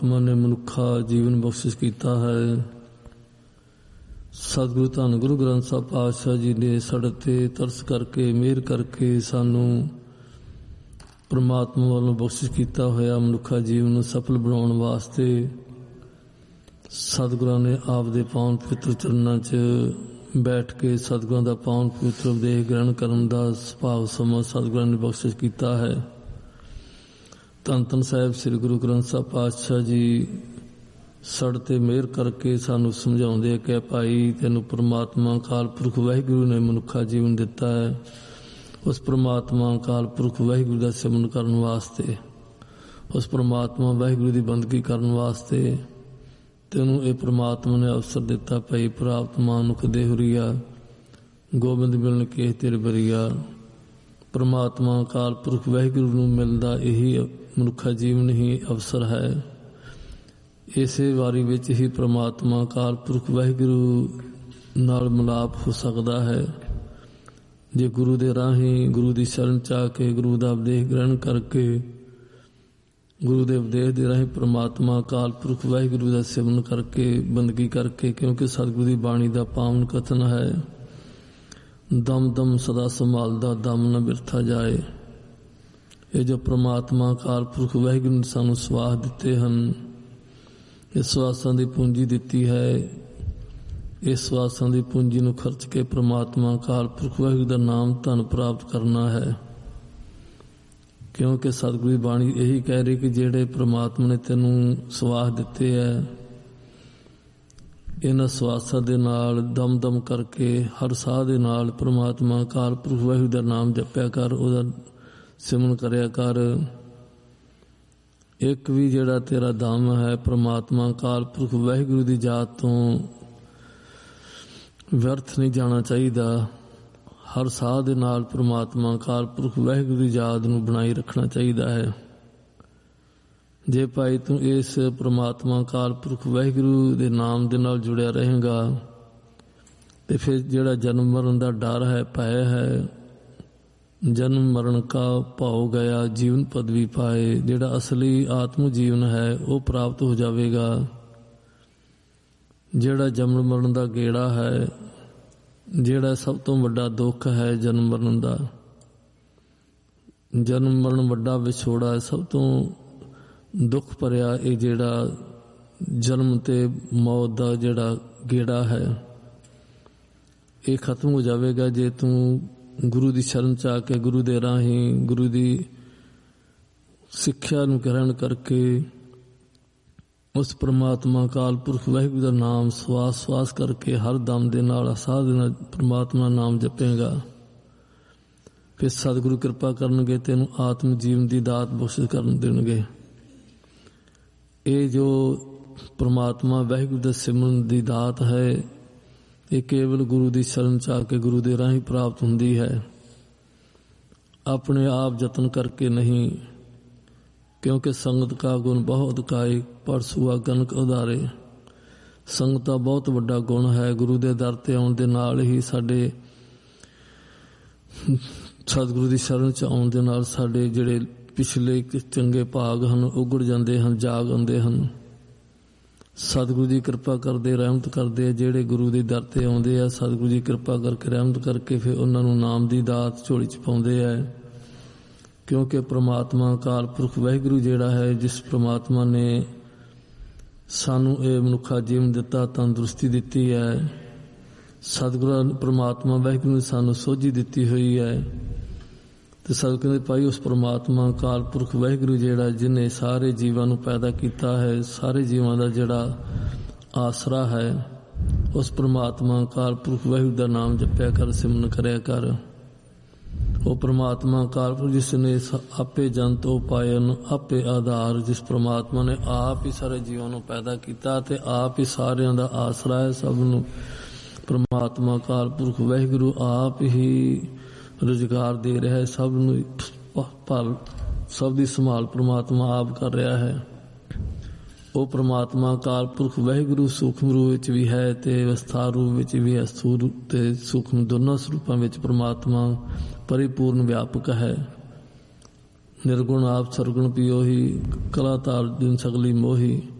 ਨੇ ਮਨੁੱਖਾ ਜੀਵਨ ਬਖਸ਼ਿਸ਼ ਕੀਤਾ ਹੈ। ਸਤਿਗੁਰੂ ਧੰਨ ਗੁਰੂ ਗ੍ਰੰਥ ਸਾਹਿਬ ਪਾਤਸ਼ਾਹ ਜੀ ਨੇ ਸਾਡੇ ਤੇ ਤਰਸ ਕਰਕੇ ਮਿਹਰ ਕਰਕੇ ਸਾਨੂੰ ਪਰਮਾਤਮਾ ਵੱਲੋਂ ਬਖਸ਼ਿਸ਼ ਕੀਤਾ ਹੋਇਆ ਮਨੁੱਖਾ ਜੀਵਨ ਨੂੰ ਸਫਲ ਬਣਾਉਣ ਵਾਸਤੇ ਸਤਿਗੁਰਾਂ ਨੇ ਆਪ ਦੇ ਪਾਵਨ ਪਵਿੱਤਰ ਚਰਨਾਂ 'ਚ ਬੈਠ ਕੇ ਸਤਿਗੁਰਾਂ ਦਾ ਪਾਵਨ ਪਵਿੱਤਰ ਉਪਦੇਸ਼ ਗ੍ਰਹਿਣ ਕਰਨ ਦਾ ਸੁਭਾਗ ਸਮਾਂ ਸਤਿਗੁਰਾਂ ਨੇ ਬਖਸ਼ਿਸ਼ ਕੀਤਾ ਹੈ। ਧੰਨ ਧੰਨ ਸਾਹਿਬ ਸ੍ਰੀ ਗੁਰੂ ਗ੍ਰੰਥ ਸਾਹਿਬ ਪਾਤਸ਼ਾਹ ਜੀ ਸਾਡੇ ਤੇ ਮਿਹਰ ਕਰਕੇ ਸਾਨੂੰ ਸਮਝਾਉਂਦੇ ਕਿ ਭਾਈ ਤੈਨੂੰ ਪਰਮਾਤਮਾ ਅਕਾਲ ਪੁਰਖ ਵਾਹਿਗੁਰੂ ਨੇ ਮਨੁੱਖਾ ਜੀਵਨ ਦਿੱਤਾ ਹੈ। ਉਸ ਪਰਮਾਤਮਾ ਅਕਾਲ ਪੁਰਖ ਵਾਹਿਗੁਰੂ ਦਾ ਸਿਮਰਨ ਕਰਨ ਵਾਸਤੇ, ਉਸ ਪਰਮਾਤਮਾ ਵਾਹਿਗੁਰੂ ਦੀ ਬੰਦਗੀ ਕਰਨ ਵਾਸਤੇ ਤੈਨੂੰ ਇਹ ਪਰਮਾਤਮਾ ਨੇ ਅਵਸਰ ਦਿੱਤਾ। ਭਾਈ ਪ੍ਰਾਪਤ ਮਾਨੁਖ ਦੇਹੁਰੀਆ ਗੋਬਿੰਦ ਮਿਲਣ ਕੇ ਤੇਰੇ ਬਰੀਆ। ਪਰਮਾਤਮਾ ਅਕਾਲ ਪੁਰਖ ਵਾਹਿਗੁਰੂ ਨੂੰ ਮਿਲਦਾ ਇਹੀ ਮਨੁੱਖਾ ਜੀਵਨ ਹੀ ਅਵਸਰ ਹੈ। ਇਸੇ ਵਾਰੀ ਵਿੱਚ ਹੀ ਪਰਮਾਤਮਾ ਅਕਾਲ ਪੁਰਖ ਵਾਹਿਗੁਰੂ ਨਾਲ ਮਿਲਾਪ ਹੋ ਸਕਦਾ ਹੈ। ਜੇ ਗੁਰੂ ਦੇ ਰਾਹੀਂ ਗੁਰੂ ਦੀ ਸ਼ਰਨ 'ਚ ਆ ਕੇ ਗੁਰੂ ਦਾ ਉਪਦੇਸ਼ ਗ੍ਰਹਿਣ ਕਰਕੇ ਗੁਰੂ ਦੇ ਉਪਦੇਸ਼ ਦੇ ਰਾਹੀਂ ਪਰਮਾਤਮਾ ਅਕਾਲ ਪੁਰਖ ਵਾਹਿਗੁਰੂ ਦਾ ਸਿਮਰਨ ਕਰਕੇ ਬੰਦਗੀ ਕਰਕੇ, ਕਿਉਂਕਿ ਸਤਿਗੁਰੂ ਦੀ ਬਾਣੀ ਦਾ ਪਾਵਨ ਕਥਨ ਹੈ, ਦਮ ਦਮ ਸਦਾ ਸੰਭਾਲਦਾ ਦਮ ਨਾ ਬਿਰਥਾ ਜਾਏ। ਇਹ ਜੋ ਪਰਮਾਤਮਾ ਅਕਾਲ ਪੁਰਖ ਵਾਹਿਗੁਰੂ ਨੇ ਸਾਨੂੰ ਸਵਾਸ ਦਿੱਤੇ ਹਨ, ਇਸ ਸਵਾਸਾਂ ਦੀ ਪੂੰਜੀ ਦਿੱਤੀ ਹੈ। ਇਸ ਸਵਾਸਾਂ ਦੀ ਪੂੰਜੀ ਨੂੰ ਖਰਚ ਕੇ ਪਰਮਾਤਮਾ ਅਕਾਲ ਪੁਰਖ ਵਾਹਿਗੁਰੂ ਦਾ ਨਾਮ ਧਨ ਪ੍ਰਾਪਤ ਕਰਨਾ ਹੈ। ਕਿਉਂਕਿ ਸਤਿਗੁਰੂ ਦੀ ਬਾਣੀ ਇਹੀ ਕਹਿ ਰਹੀ ਕਿ ਜਿਹੜੇ ਪਰਮਾਤਮਾ ਨੇ ਤੈਨੂੰ ਸਵਾਸ ਦਿੱਤੇ ਹੈ, ਇਹਨਾਂ ਸਵਾਸਾਂ ਦੇ ਨਾਲ ਦਮ ਦਮ ਕਰਕੇ ਹਰ ਸਾਹ ਦੇ ਨਾਲ ਪਰਮਾਤਮਾ ਅਕਾਲ ਪੁਰਖ ਵਾਹਿਗੁਰੂ ਦਾ ਨਾਮ ਜਪਿਆ ਕਰ, ਉਹਦਾ ਸਿਮਰਨ ਕਰਿਆ ਕਰ। ਇੱਕ ਵੀ ਜਿਹੜਾ ਤੇਰਾ ਦਮ ਹੈ ਪਰਮਾਤਮਾ ਅਕਾਲ ਪੁਰਖ ਵਾਹਿਗੁਰੂ ਦੀ ਜਾਤ ਤੋਂ ਵਿਅਰਥ ਨਹੀਂ ਜਾਣਾ ਚਾਹੀਦਾ। ਹਰ ਸਾਹ ਦੇ ਨਾਲ ਪਰਮਾਤਮਾ ਅਕਾਲ ਪੁਰਖ ਵਾਹਿਗੁਰੂ ਦੀ ਯਾਦ ਨੂੰ ਬਣਾਈ ਰੱਖਣਾ ਚਾਹੀਦਾ ਹੈ। ਜੇ ਭਾਈ ਤੂੰ ਇਸ ਪਰਮਾਤਮਾ ਅਕਾਲ ਪੁਰਖ ਵਾਹਿਗੁਰੂ ਦੇ ਨਾਮ ਦੇ ਨਾਲ ਜੁੜਿਆ ਰਹੇਗਾ ਤੇ ਫਿਰ ਜਿਹੜਾ ਜਨਮ ਮਰਨ ਦਾ ਡਰ ਹੈ, ਭੈ ਹੈ, ਜਨਮ ਮਰਨ ਕਾ ਭਾਉ ਗਿਆ ਜੀਵਨ ਪਦਵੀ ਪਾਏ, ਜਿਹੜਾ ਅਸਲੀ ਆਤਮ ਜੀਵਨ ਹੈ ਉਹ ਪ੍ਰਾਪਤ ਹੋ ਜਾਵੇਗਾ। ਜਿਹੜਾ ਜਨਮ ਮਰਨ ਦਾ ਗੇੜਾ ਹੈ, ਜਿਹੜਾ ਸਭ ਤੋਂ ਵੱਡਾ ਦੁੱਖ ਹੈ ਜਨਮ ਮਰਨ ਦਾ, ਜਨਮ ਮਰਨ ਵੱਡਾ ਵਿਛੋੜਾ ਹੈ, ਸਭ ਤੋਂ ਦੁੱਖ ਭਰਿਆ ਇਹ ਜਿਹੜਾ ਜਨਮ ਤੇ ਮੌਤ ਦਾ ਜਿਹੜਾ ਗੇੜਾ ਹੈ, ਇਹ ਖਤਮ ਹੋ ਜਾਵੇਗਾ ਜੇ ਤੂੰ ਗੁਰੂ ਦੀ ਸ਼ਰਨ 'ਚ ਆ ਕੇ ਗੁਰੂ ਦੇ ਰਾਹੀਂ ਗੁਰੂ ਦੀ ਸਿੱਖਿਆ ਨੂੰ ਗ੍ਰਹਿਣ ਕਰਕੇ ਉਸ ਪਰਮਾਤਮਾ ਅਕਾਲ ਪੁਰਖ ਵਾਹਿਗੁਰੂ ਦਾ ਨਾਮ ਸਵਾਸ ਸਵਾਸ ਕਰਕੇ ਹਰ ਦਮ ਦੇ ਨਾਲ ਸਾਹ ਦੇ ਨਾਲ ਪਰਮਾਤਮਾ ਨਾਮ ਜਪੇਗਾ। ਫਿਰ ਸਤਿਗੁਰੂ ਕਿਰਪਾ ਕਰਨਗੇ, ਤੈਨੂੰ ਆਤਮ ਜੀਵਨ ਦੀ ਦਾਤ ਬਖਸ਼ਿਸ਼ ਕਰਨ ਦੇਣਗੇ। ਇਹ ਜੋ ਪਰਮਾਤਮਾ ਵਾਹਿਗੁਰੂ ਦੇ ਸਿਮਰਨ ਦੀ ਦਾਤ ਹੈ, ਇਹ ਕੇਵਲ ਗੁਰੂ ਦੀ ਸ਼ਰਨ 'ਚ ਆ ਕੇ ਗੁਰੂ ਦੇ ਰਾਹੀਂ ਪ੍ਰਾਪਤ ਹੁੰਦੀ ਹੈ, ਆਪਣੇ ਆਪ ਯਤਨ ਕਰਕੇ ਨਹੀਂ। ਕਿਉਂਕਿ ਸੰਗਤ ਕਾ ਗੁਣ ਬਹੁਤ ਕਾਇ ਪਰਸੂਆ ਗਨਕ ਉਧਾਰੇ। ਸੰਗਤ ਦਾ ਬਹੁਤ ਵੱਡਾ ਗੁਣ ਹੈ। ਗੁਰੂ ਦੇ ਦਰ ਤੇ ਆਉਣ ਦੇ ਨਾਲ ਹੀ ਸਾਡੇ ਸਤਿਗੁਰੂ ਦੀ ਸ਼ਰਨ 'ਚ ਆਉਣ ਦੇ ਨਾਲ ਸਾਡੇ ਜਿਹੜੇ ਪਿਛਲੇ ਚੰਗੇ ਭਾਗ ਹਨ ਉਗੜ ਜਾਂਦੇ ਹਨ, ਜਾਗ ਆਉਂਦੇ ਹਨ। ਸਤਿਗੁਰੂ ਦੀ ਕਿਰਪਾ ਕਰਦੇ, ਰਹਿਮਤ ਕਰਦੇ, ਜਿਹੜੇ ਗੁਰੂ ਦੇ ਦਰ ਤੇ ਆਉਂਦੇ ਆ ਸਤਿਗੁਰੂ ਦੀ ਕਿਰਪਾ ਕਰਕੇ ਰਹਿਮਤ ਕਰਕੇ ਫਿਰ ਉਹਨਾਂ ਨੂੰ ਨਾਮ ਦੀ ਦਾਤ ਝੋਲੀ 'ਚ ਪਾਉਂਦੇ ਆ। ਕਿਉਂਕਿ ਪ੍ਰਮਾਤਮਾ ਅਕਾਲ ਪੁਰਖ ਵਾਹਿਗੁਰੂ ਜਿਹੜਾ ਹੈ, ਜਿਸ ਪ੍ਰਮਾਤਮਾ ਨੇ ਸਾਨੂੰ ਇਹ ਮਨੁੱਖਾ ਜੀਵਨ ਦਿੱਤਾ, ਤੰਦਰੁਸਤੀ ਦਿੱਤੀ ਹੈ, ਸਤਿਗੁਰੂ ਪ੍ਰਮਾਤਮਾ ਵਾਹਿਗੁਰੂ ਨੇ ਸਾਨੂੰ ਸੋਝੀ ਦਿੱਤੀ ਹੋਈ ਹੈ, ਤੇ ਸਤਿਗੁਰੂ ਕਹਿੰਦੇ ਭਾਈ ਉਸ ਪਰਮਾਤਮਾ ਅਕਾਲ ਪੁਰਖ ਵਾਹਿਗੁਰੂ ਜਿਹੜਾ ਜਿਹਨੇ ਸਾਰੇ ਜੀਵਾਂ ਨੂੰ ਪੈਦਾ ਕੀਤਾ ਹੈ, ਸਾਰੇ ਜੀਵਾਂ ਦਾ ਜਿਹੜਾ ਆਸਰਾ ਹੈ, ਉਸ ਪਰਮਾਤਮਾ ਅਕਾਲ ਪੁਰਖ ਵਾਹਿਗੁਰੂ ਦਾ ਨਾਮ ਜਪਿਆ ਕਰ, ਸਿਮਰਨ ਕਰਿਆ ਕਰ। ਉਹ ਪਰਮਾਤਮਾ ਅਕਾਲ ਪੁਰਖ ਜਿਸ ਨੇ ਆਪੇ ਜੰਤ ਉਪਾਇਨ ਆਪੇ ਆਧਾਰ, ਜਿਸ ਪਰਮਾਤਮਾ ਨੇ ਆਪ ਹੀ ਸਾਰੇ ਜੀਵਾਂ ਨੂੰ ਪੈਦਾ ਕੀਤਾ ਤੇ ਆਪ ਹੀ ਸਾਰਿਆਂ ਦਾ ਆਸਰਾ ਹੈ। ਸਭ ਨੂੰ ਪਰਮਾਤਮਾ ਅਕਾਲ ਪੁਰਖ ਵਾਹਿਗੁਰੂ ਆਪ ਹੀ ਰੁਜ਼ਗਾਰ ਦੇ ਰਿਹਾ ਹੈ, ਸਭ ਨੂੰ ਸਭ ਦੀ ਸੰਭਾਲ ਪਰਮਾਤਮਾ ਆਪ ਕਰ ਰਿਹਾ ਹੈ। ਉਹ ਪਰਮਾਤਮਾ ਅਕਾਲ ਪੁਰਖ ਵਾਹਿਗੁਰੂ ਸੂਖਮ ਰੂਪ ਵਿੱਚ ਵੀ ਹੈ ਤੇ ਵਿਸਥਾਰ ਰੂਪ ਵਿੱਚ ਵੀ ਹੈ। ਸਥੂਲ ਤੇ ਸੂਖਮ ਦੋਨਾਂ ਸਰੂਪਾਂ ਵਿੱਚ ਪਰਮਾਤਮਾ ਪਰਿਪੂਰਨ ਵਿਆਪਕ ਹੈ। ਨਿਰਗੁਣ ਆਪ ਸਰਗੁਣ ਪਿਓਹੀ, ਕਲਾ ਤਾਰ ਜਿਨ ਸਗਲੀ ਮੋਹੀ।